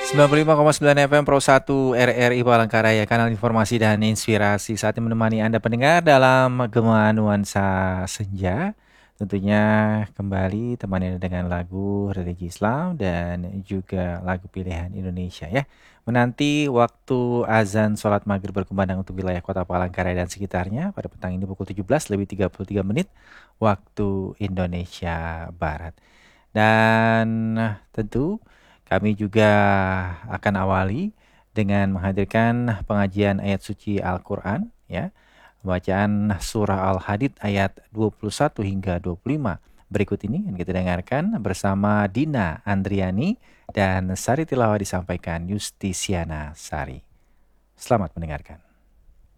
95,9 FM Pro 1 RRI Palangkaraya, kanal informasi dan inspirasi. Saat ini menemani Anda pendengar dalam Gema Nuansa Senja. Tentunya kembali temani dengan lagu religi Islam dan juga lagu pilihan Indonesia ya. Menanti waktu azan sholat maghrib berkumandang untuk wilayah kota Palangkaraya dan sekitarnya pada petang ini pukul 17 lebih 33 menit waktu Indonesia Barat. Dan tentu kami juga akan awali dengan menghadirkan pengajian ayat suci Al-Quran, ya, bacaan surah Al-Hadid ayat 21 hingga 25. Berikut ini yang kita dengarkan bersama Dina Andriani dan Sari Tilawah disampaikan Justisiana Sari. Selamat mendengarkan.